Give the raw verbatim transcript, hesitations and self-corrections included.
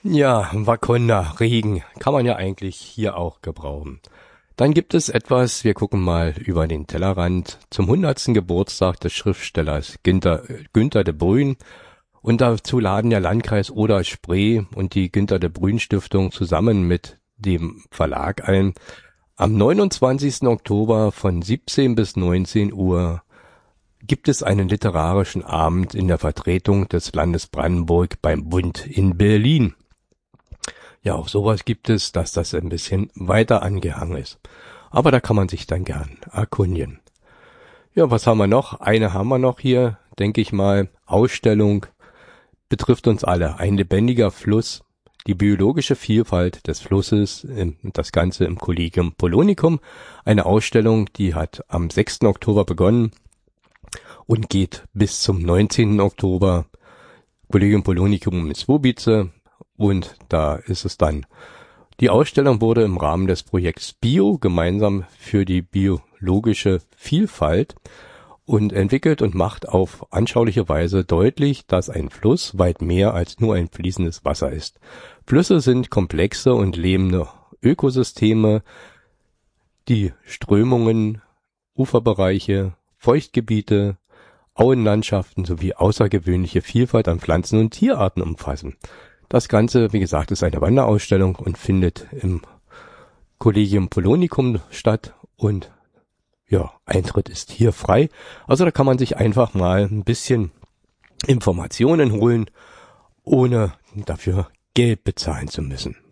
Ja, Wakanda, Regen, kann man ja eigentlich hier auch gebrauchen. Dann gibt es etwas, wir gucken mal über den Tellerrand, zum hundertsten Geburtstag des Schriftstellers Günter, Günter de Bruyne. Und dazu laden der Landkreis Oder-Spree und die Günter de Bruyne Stiftung zusammen mit dem Verlag ein, am neunundzwanzigsten Oktober von siebzehn bis neunzehn Uhr gibt es einen literarischen Abend in der Vertretung des Landes Brandenburg beim Bund in Berlin. Ja, auch sowas gibt es, dass das ein bisschen weiter angehangen ist. Aber da kann man sich dann gern erkundigen. Ja, was haben wir noch? Eine haben wir noch hier, denke ich mal. Ausstellung betrifft uns alle. Ein lebendiger Fluss, die biologische Vielfalt des Flusses, das Ganze im Collegium Polonicum. Eine Ausstellung, die hat am sechsten Oktober begonnen und geht bis zum neunzehnten Oktober. Collegium Polonicum in Swobice. Und da ist es dann. Die Ausstellung wurde im Rahmen des Projekts Bio gemeinsam für die biologische Vielfalt und entwickelt und macht auf anschauliche Weise deutlich, dass ein Fluss weit mehr als nur ein fließendes Wasser ist. Flüsse sind komplexe und lebende Ökosysteme, die Strömungen, Uferbereiche, Feuchtgebiete, Auenlandschaften sowie außergewöhnliche Vielfalt an Pflanzen und Tierarten umfassen. Das Ganze, wie gesagt, ist eine Wanderausstellung und findet im Collegium Polonicum statt und ja, Eintritt ist hier frei. Also da kann man sich einfach mal ein bisschen Informationen holen, ohne dafür Geld bezahlen zu müssen.